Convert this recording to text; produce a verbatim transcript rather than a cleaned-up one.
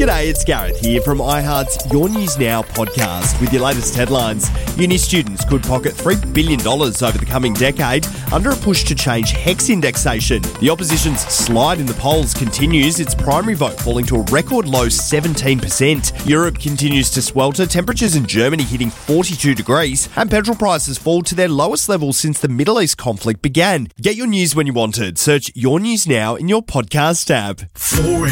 G'day, it's Gareth here from iHeart's Your News Now podcast with your latest headlines. Uni students could pocket three billion dollars over the coming decade under a push to change HECS indexation. The opposition's slide in the polls continues, its primary vote falling to a record low seventeen percent. Europe continues to swelter, temperatures in Germany hitting forty-two degrees, and petrol prices fall to their lowest level since the Middle East conflict began. Get your news when you want it. Search Your News Now in your podcast app.